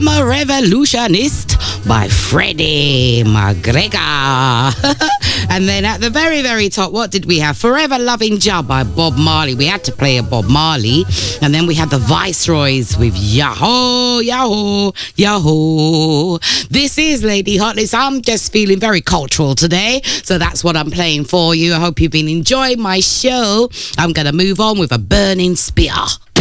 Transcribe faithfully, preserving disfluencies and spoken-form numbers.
I'm a Revolutionist by Freddie McGregor. And then at the very, very top, what did we have? Forever Loving Jah by Bob Marley. We had to play a Bob Marley. And then we had the Viceroys with Yahoo, Yahoo, Yahoo. This is Lady Hotness. I'm just feeling very cultural today, so that's what I'm playing for you. I hope you've been enjoying my show. I'm going to move on with a Burning Spear.